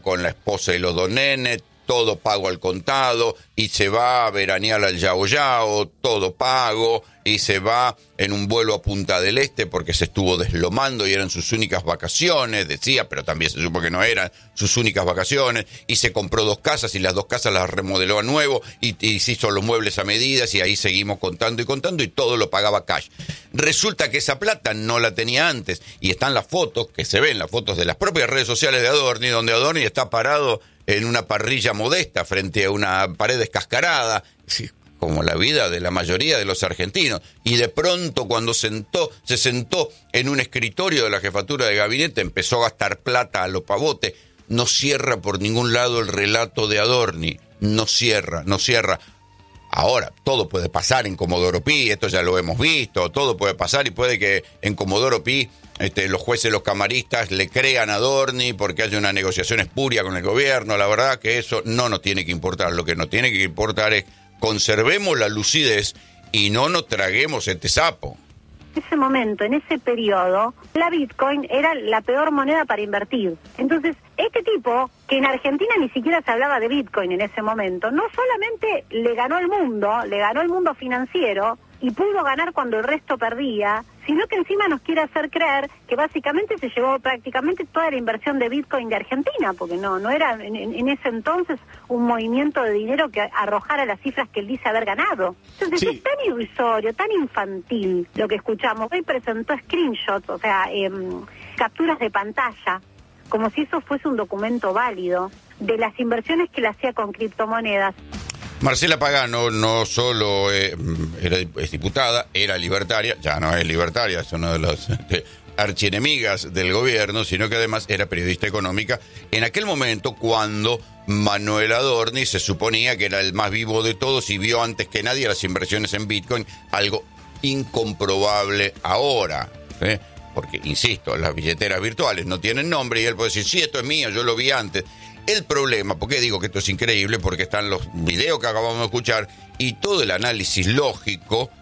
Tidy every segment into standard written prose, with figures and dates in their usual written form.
con la esposa y los dos nenes, todo pago al contado, y se va a veranear al Yao Yao, todo pago, y se va en un vuelo a Punta del Este porque se estuvo deslomando y eran sus únicas vacaciones, decía, pero también se supo que no eran sus únicas vacaciones, y se compró 2 casas y las 2 casas las remodeló a nuevo y se hizo los muebles a medidas, y ahí seguimos contando y todo lo pagaba cash. Resulta que esa plata no la tenía antes, y están las fotos, que se ven, las fotos de las propias redes sociales de Adorni, donde Adorni está parado en una parrilla modesta frente a una pared descascarada, como la vida de la mayoría de los argentinos. Y de pronto, cuando se sentó en un escritorio de la jefatura de gabinete, empezó a gastar plata a lo pavote. No cierra por ningún lado el relato de Adorni. No cierra. Ahora, todo puede pasar en Comodoro Pi, esto ya lo hemos visto, todo puede pasar, y puede que en Comodoro Pi los jueces, los camaristas le crean a Adorni porque hay una negociación espuria con el gobierno. La verdad que eso no nos tiene que importar. Lo que nos tiene que importar es conservemos la lucidez y no nos traguemos este sapo. En ese momento, en ese periodo, la Bitcoin era la peor moneda para invertir. Entonces, este tipo, que en Argentina ni siquiera se hablaba de Bitcoin en ese momento, no solamente le ganó el mundo financiero, y pudo ganar cuando el resto perdía, sino que encima nos quiere hacer creer que básicamente se llevó prácticamente toda la inversión de Bitcoin de Argentina, porque no era en ese entonces un movimiento de dinero que arrojara las cifras que él dice haber ganado. Entonces sí, es tan irrisorio, tan infantil lo que escuchamos. Hoy presentó screenshots, o sea, capturas de pantalla, como si eso fuese un documento válido de las inversiones que él hacía con criptomonedas. Marcela Pagano no solo es diputada, era libertaria, ya no es libertaria, es una de las archienemigas del gobierno, sino que además era periodista económica en aquel momento cuando Manuel Adorni se suponía que era el más vivo de todos y vio antes que nadie las inversiones en Bitcoin, algo incomprobable ahora, porque, insisto, las billeteras virtuales no tienen nombre y él puede decir, sí, esto es mío, yo lo vi antes. El problema, ¿por qué digo que esto es increíble? Porque están los videos que acabamos de escuchar y todo el análisis lógico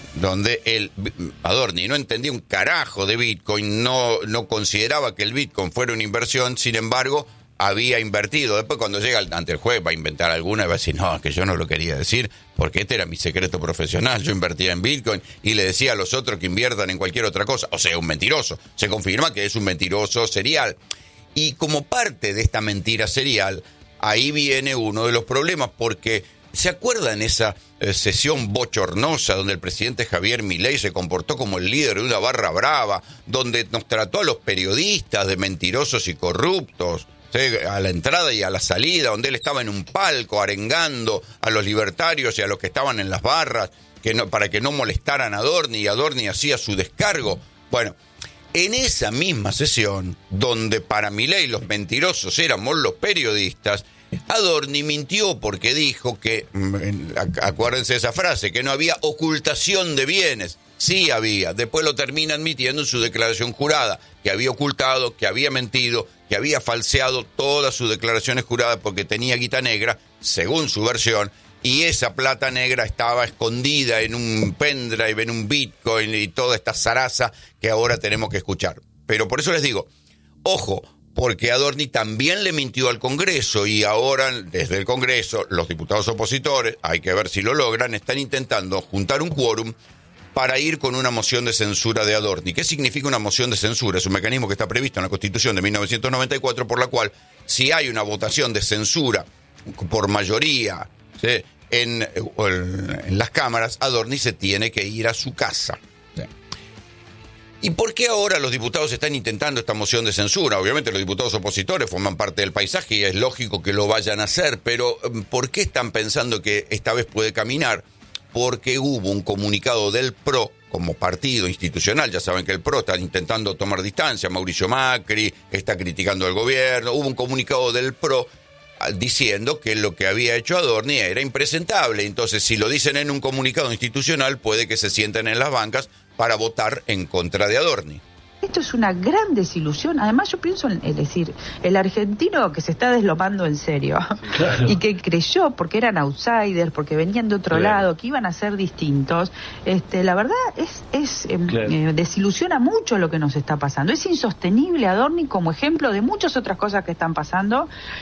donde Adorni no entendía un carajo de Bitcoin, no consideraba que el Bitcoin fuera una inversión, sin embargo, había invertido. Después cuando llega ante el juez va a inventar alguna y va a decir, no, es que yo no lo quería decir porque este era mi secreto profesional, yo invertía en Bitcoin y le decía a los otros que inviertan en cualquier otra cosa. O sea, un mentiroso. Se confirma que es un mentiroso serial. Y como parte de esta mentira serial, ahí viene uno de los problemas, porque ¿se acuerdan esa sesión bochornosa donde el presidente Javier Milei se comportó como el líder de una barra brava, donde nos trató a los periodistas de mentirosos y corruptos, ¿sí?, a la entrada y a la salida, donde él estaba en un palco arengando a los libertarios y a los que estaban en las barras para que no molestaran a Adorni, y Adorni hacía su descargo? Bueno, en esa misma sesión, donde para Milei los mentirosos éramos los periodistas, Adorni mintió porque dijo que, acuérdense de esa frase, que no había ocultación de bienes. Sí había, después lo termina admitiendo en su declaración jurada, que había ocultado, que había mentido, que había falseado todas sus declaraciones juradas porque tenía guita negra, según su versión, y esa plata negra estaba escondida en un pendrive, en un Bitcoin y toda esta zaraza que ahora tenemos que escuchar. Pero por eso les digo, ojo, porque Adorni también le mintió al Congreso y ahora desde el Congreso los diputados opositores, hay que ver si lo logran, están intentando juntar un quórum para ir con una moción de censura de Adorni. ¿Qué significa una moción de censura? Es un mecanismo que está previsto en la Constitución de 1994 por la cual si hay una votación de censura por mayoría, ¿sí?, en las cámaras, Adorni se tiene que ir a su casa. ¿Sí? ¿Y por qué ahora los diputados están intentando esta moción de censura? Obviamente los diputados opositores forman parte del paisaje y es lógico que lo vayan a hacer, pero ¿por qué están pensando que esta vez puede caminar? Porque hubo un comunicado del PRO como partido institucional. Ya saben que el PRO está intentando tomar distancia, Mauricio Macri está criticando al gobierno. Hubo un comunicado del PRO diciendo que lo que había hecho Adorni era impresentable. Entonces, si lo dicen en un comunicado institucional, puede que se sienten en las bancas para votar en contra de Adorni. Esto es una gran desilusión. Además, yo pienso es decir, el argentino que se está deslomando en serio, claro, y que creyó, porque eran outsiders, porque venían de otro lado, que iban a ser distintos, la verdad desilusiona mucho lo que nos está pasando. Es insostenible Adorni como ejemplo de muchas otras cosas que están pasando,